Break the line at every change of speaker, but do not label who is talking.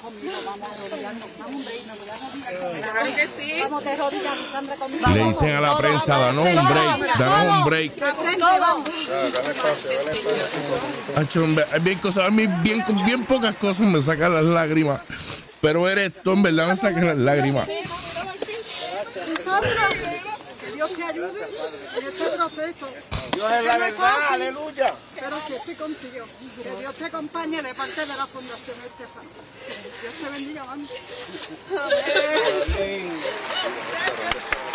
conmigo, vamos a arrodillarnos, dame un break, me voy a arrodillar.
Claro que sí.
Vamos de rodillas, Lisandra, conmigo.
Le dicen a la prensa, danos un break, danos un break.
De frente, vamos.
Hacho, hay bien pocas cosas me sacan las lágrimas, pero eres tú, en verdad me sacan las lágrimas.
Lisandra, que Dios te ayude en este proceso.
Dios es la verdad, aleluya.
Pero que estoy contigo. Que Dios te acompañe de parte de la Fundación Estefano. Dios te bendiga, mami.
Amén.